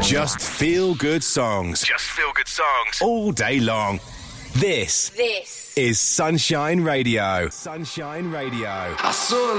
Just feel good songs. Just feel good songs. All day long. This is Sunshine Radio. Sunshine Radio. I saw